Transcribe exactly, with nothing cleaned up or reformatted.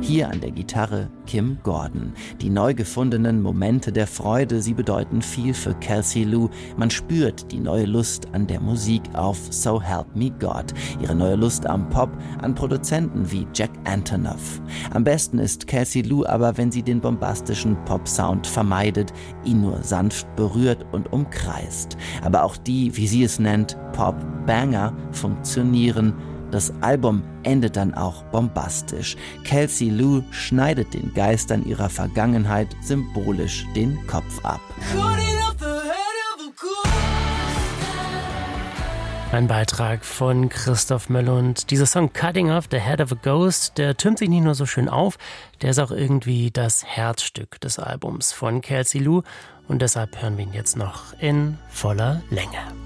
Hier an der Gitarre Kim Gordon. Die neu gefundenen Momente der Freude, sie bedeuten viel für Kelsey Lou. Man spürt die neue Lust an der Musik auf So Help Me God. Ihre neue Lust am Pop, an Produzenten wie Jack Antonoff. Am besten ist Kelsey Lou aber, wenn sie den bombastischen Pop-Sound vermeidet, ihn nur sanft berührt und umkreist. Aber auch die, wie sie es nennt, Pop-Banger funktionieren. Das Album endet dann auch bombastisch. Kelsey Lou schneidet den Geistern ihrer Vergangenheit symbolisch den Kopf ab. Ein Beitrag von Christoph Möllund. Dieser Song Cutting Off the Head of a Ghost, der türmt sich nicht nur so schön auf, der ist auch irgendwie das Herzstück des Albums von Kelsey Lou und deshalb hören wir ihn jetzt noch in voller Länge.